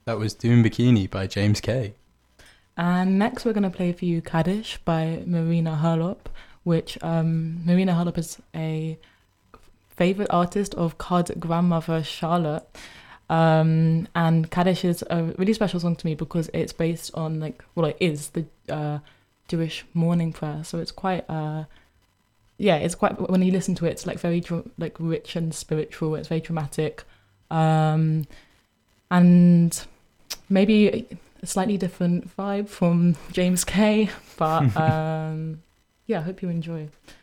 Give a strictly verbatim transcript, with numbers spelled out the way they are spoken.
That was Doom Bikini by James K. And next, we're going to play for you Kaddish by Marina Herlop, which um, Marina Herlop is a favorite artist of Card's grandmother, Charlotte. Um, and Kaddish is a really special song to me because it's based on, like, well, it is the uh, Jewish morning prayer. So it's quite, uh, yeah, it's quite, when you listen to it, it's like very, like, rich and spiritual. It's very dramatic. Um, and maybe a slightly different vibe from James K, but um, yeah, I hope you enjoy.